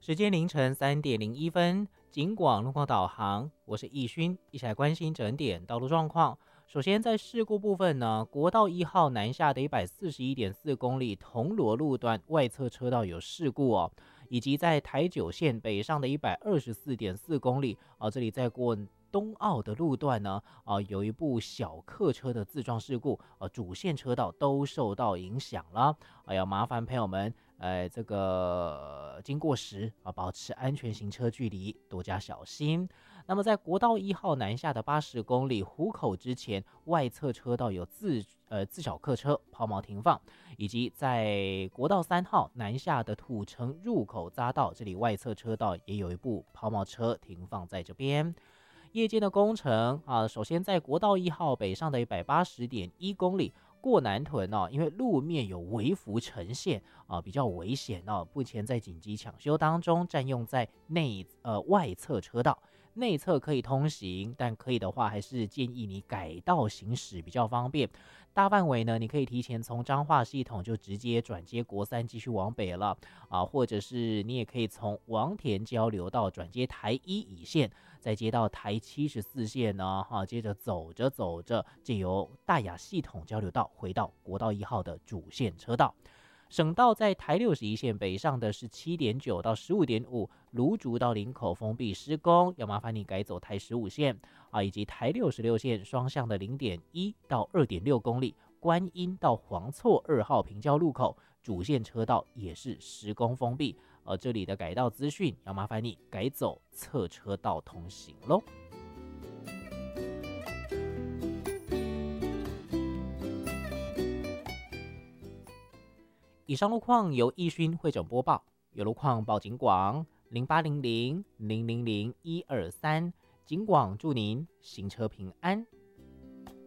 时间凌晨3:01，警广路况导航，我是易勋，一起来关心整点道路状况。首先在事故部分呢，国道1号南下的141.4公里铜锣路段外侧车道有事故哦，以及在台九线北上的124.4公里这里在过东澳的路段呢，有一部小客车的自撞事故，主线车道都受到影响了，要麻烦朋友们，这个经过时保持安全行车距离，多加小心。那么在国道1号南下的80公里湖口之前，外侧车道有自小客车抛锚停放，以及在国道3号南下的土城入口匝道，这里外侧车道也有一部抛锚车停放在这边。夜间的工程首先在国道1号北上的180.1公里过南屯因为路面有微幅呈现比较危险目前在紧急抢修当中，占用在外侧车道，内侧可以通行，但可以的话还是建议你改道行驶比较方便。大范围呢，你可以提前从彰化系统就直接转接国3继续往北了或者是你也可以从王田交流道转接台1乙线，再接到台74线呢接着走着走着就由大雅系统交流道回到国道1号的主线车道。省道在台61线北上的是7.9到15.5，芦竹到林口封闭施工，要麻烦你改走台15线以及台66线双向的0.1到2.6公里，观音到黄厝2号平交路口主线车道也是施工封闭，这里的改道资讯要麻烦你改走侧车道通行咯。以上路况由易勋会诊播报，有路况报警广0800-000-123，警广祝您行车平安。